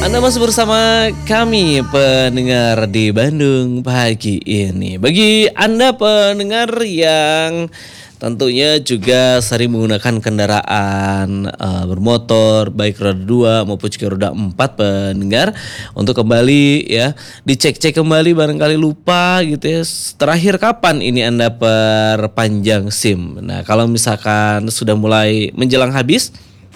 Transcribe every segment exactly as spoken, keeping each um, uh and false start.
Anda masih bersama kami pendengar di Bandung pagi ini. Bagi Anda pendengar yang tentunya juga sering menggunakan kendaraan uh, bermotor baik roda dua maupun juga roda empat pendengar, untuk kembali ya dicek-cek kembali, barangkali lupa gitu ya, terakhir kapan ini Anda perpanjang SIM. Nah, kalau misalkan sudah mulai menjelang habis,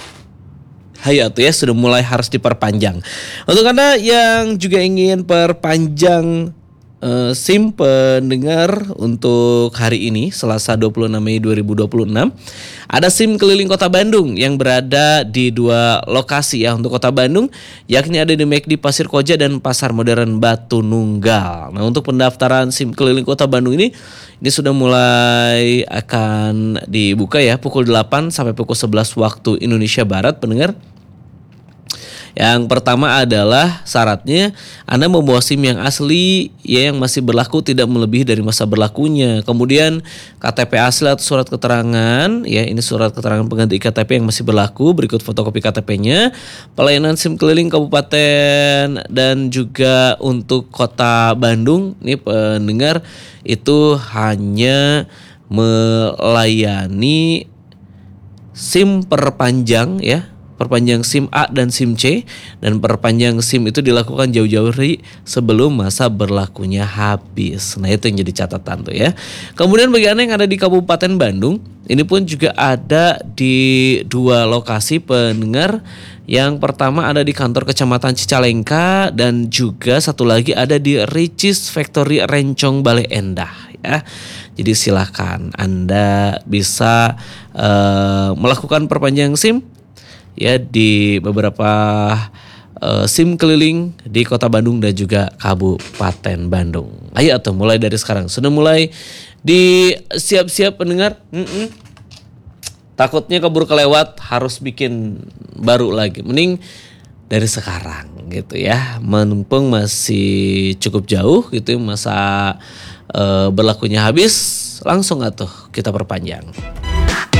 hayo tuh ya, sudah mulai harus diperpanjang. Untuk Anda yang juga ingin perpanjang uh, SIM pendengar untuk hari ini Selasa dua puluh enam Mei dua ribu dua puluh enam, ada SIM keliling Kota Bandung yang berada di dua lokasi ya untuk Kota Bandung, yakni ada di McD Pasir Koja dan Pasar Modern Batu Nunggal. Nah, untuk pendaftaran SIM keliling Kota Bandung ini ini sudah mulai akan dibuka ya pukul delapan sampai pukul sebelas waktu Indonesia Barat pendengar. Yang pertama adalah syaratnya Anda membawa SIM yang asli ya, yang masih berlaku tidak melebihi dari masa berlakunya. Kemudian K T P asli atau surat keterangan ya, ini surat keterangan pengganti K T P yang masih berlaku, berikut fotokopi K T P-nya. Pelayanan SIM keliling kabupaten dan juga untuk Kota Bandung nih pendengar itu hanya melayani SIM perpanjang ya, perpanjang SIM A dan SIM C, dan perpanjang SIM itu dilakukan jauh-jauh hari sebelum masa berlakunya habis. Nah, itu yang jadi catatan tuh ya. Kemudian bagi Anda yang ada di Kabupaten Bandung, ini pun juga ada di dua lokasi pendengar. Yang pertama ada di kantor Kecamatan Cicalengka dan juga satu lagi ada di Ricis Factory Rencong Bale Endah ya. Jadi silakan Anda bisa uh, melakukan perpanjang SIM ya di beberapa uh, SIM keliling di Kota Bandung dan juga Kabupaten Bandung. Ayo tuh mulai dari sekarang sudah mulai di siap-siap pendengar. Mm-mm. Takutnya keburu kelewat harus bikin baru lagi. Mending dari sekarang gitu ya. Mumpung masih cukup jauh gitu masa uh, berlakunya habis, langsung atuh kita perpanjang.